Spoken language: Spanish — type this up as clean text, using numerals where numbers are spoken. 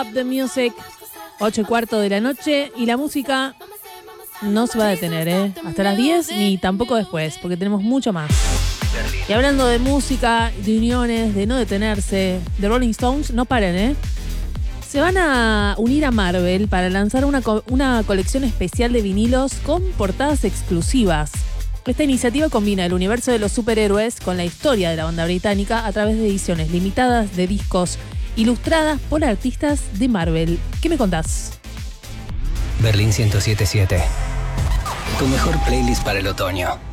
Up the Music, 8:15 de la noche, y la música no se va a detener, hasta las 10 ni tampoco después, porque tenemos mucho más. Y hablando de música, de uniones, de no detenerse, de Rolling Stones, no paren, se van a unir a Marvel para lanzar una colección especial de vinilos con portadas exclusivas. Esta iniciativa combina el universo de los superhéroes con la historia de la banda británica a través de ediciones limitadas de discos ilustradas por artistas de Marvel. ¿Qué me contás? Berlín 107.7. Tu mejor playlist para el otoño.